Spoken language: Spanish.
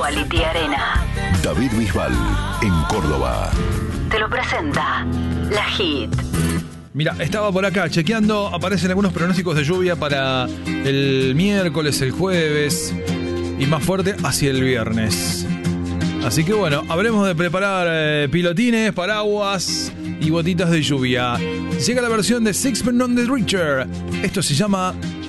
Quality Arena. David Bisbal, en Córdoba. Te lo presenta La Hit. Mira, estaba por acá chequeando, aparecen algunos pronósticos de lluvia para el miércoles, el jueves y más fuerte hacia el viernes. Así que bueno, habremos de preparar pilotines, paraguas y botitas de lluvia. Llega la versión de Sixpence None the Richer. Esto se llama